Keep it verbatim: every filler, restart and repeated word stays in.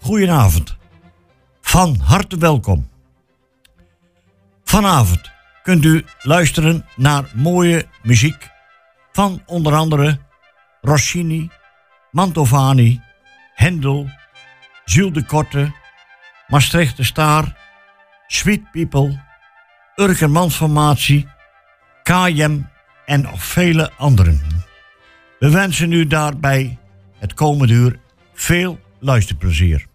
Goedenavond. Van harte welkom. Vanavond kunt u luisteren naar mooie muziek van onder andere Rossini, Mantovani, Hendel, Jules de Korte, Maastrichter Staar, Sweet People, Urkermans Formatie, K M en nog vele anderen. We wensen u daarbij het komende uur veel luisterplezier.